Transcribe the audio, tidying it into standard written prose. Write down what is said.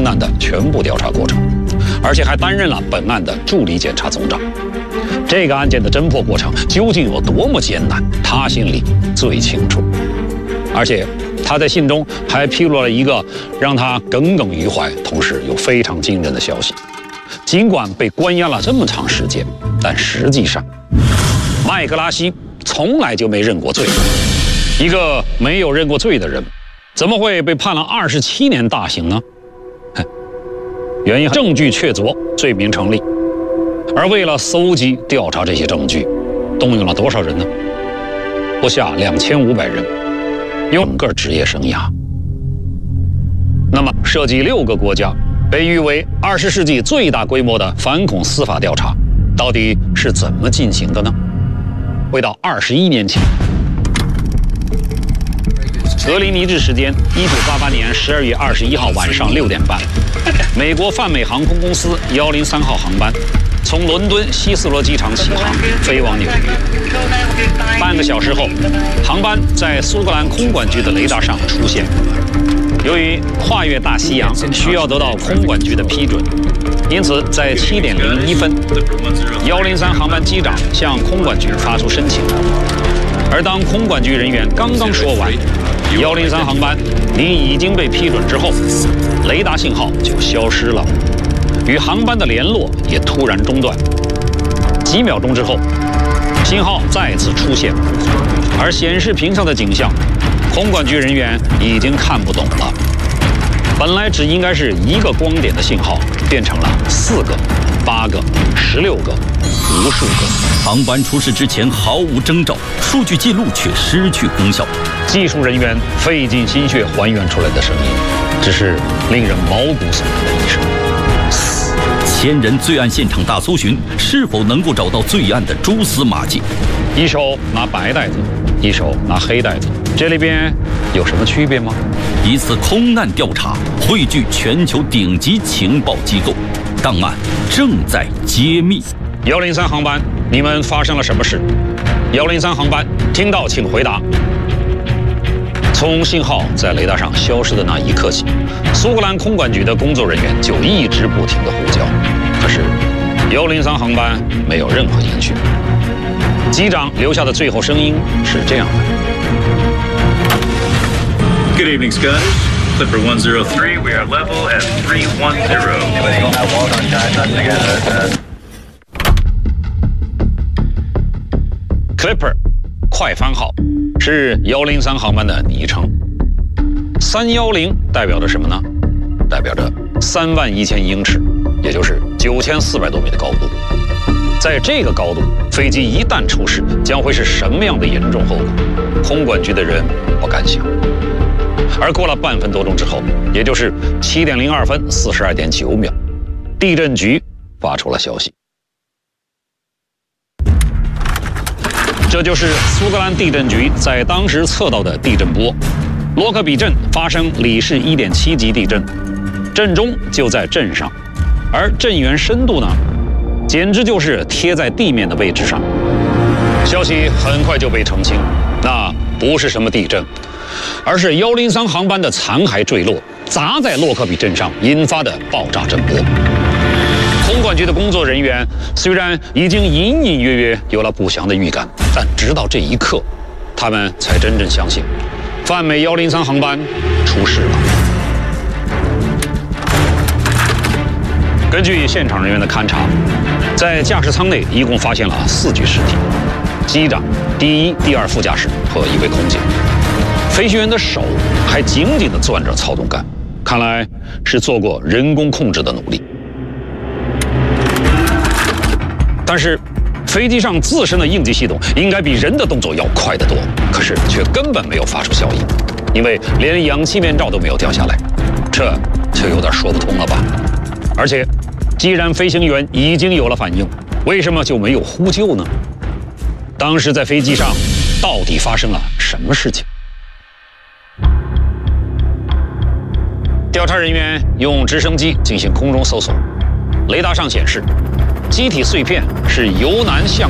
案的全部调查过程，而且还担任了本案的助理检察总长。这个案件的侦破过程究竟有多么艰难，他心里最清楚。而且他在信中还披露了一个让他耿耿于怀，同时又非常惊人的消息：尽管被关押了这么长时间，但实际上麦克拉西从来就没认过罪。一个没有认过罪的人，怎么会被判了27年大刑呢？原因证据确凿，罪名成立。而为了搜集调查这些证据，动用了多少人呢？不下2500人，有整个职业生涯。那么，涉及6个国家，被誉为20世纪最大规模的反恐司法调查，到底是怎么进行的呢？回到21年前，格林尼治时间1988年12月21号晚上6点半，美国泛美航空公司103号航班从伦敦希斯罗机场起航，飞往纽约。半个小时后，航班在苏格兰空管局的雷达上出现。由于跨越大西洋需要得到空管局的批准，因此在7点01分，103航班机长向空管局发出申请。而当空管局人员刚刚说完103航班你已经被批准之后，雷达信号就消失了，与航班的联络也突然中断。几秒钟之后，信号再次出现，而显示屏上的景象，空管局人员已经看不懂了。本来只应该是1个光点的信号，变成了4个、8个、16个，无数个。 航班出事之前毫无征兆，数据记录却失去功效。 技术人员费尽心血还原出来的声音，只是令人毛骨悚然的一声。 1000人罪案现场大搜寻，是否能够找到罪案的蛛丝马迹？ 一手拿白袋子，一手拿黑袋子，这里边有什么区别吗？ 一次空难调查汇聚全球顶级情报机构，档案正在揭秘。 103航班，你们发生了什么事？103航班，听到请回答。从信号在雷达上消失的那一刻起，苏格兰空管局的工作人员就一直不停地呼叫，可是103航班没有任何音讯。机长留下的最后声音是这样的 ：Good evening, Scott. Clipper 103, we are level at 310. Clipper 快帆号是103航班的昵称。310代表着什么呢？代表着31000英尺，也就是9400多米的高度。在这个高度，飞机一旦出事，将会是什么样的严重后果？空管局的人不敢想。而过了半分多钟之后，也就是7点02分42.9秒，地震局发出了消息。这就是苏格兰地震局在当时测到的地震波。洛克比镇发生里氏1.7级地震，震中就在镇上，而震源深度呢，简直就是贴在地面的位置上。消息很快就被澄清，那不是什么地震，而是103航班的残骸坠落，砸在洛克比镇上引发的爆炸震波。空管局的工作人员虽然已经隐隐约约有了不祥的预感，但直到这一刻，他们才真正相信，泛美103航班出事了。根据现场人员的勘查，在驾驶舱内一共发现了4具尸体：机长、第1、第2副驾驶和1位空姐。飞行员的手还紧紧地攥着操纵杆，看来是做过人工控制的努力。但是，飞机上自身的应急系统应该比人的动作要快得多，可是却根本没有发出效应，因为连氧气面罩都没有掉下来，这就有点说不通了吧？而且，既然飞行员已经有了反应，为什么就没有呼救呢？当时在飞机上到底发生了什么事情？调查人员用直升机进行空中搜索，雷达上显示，机体碎片是由南向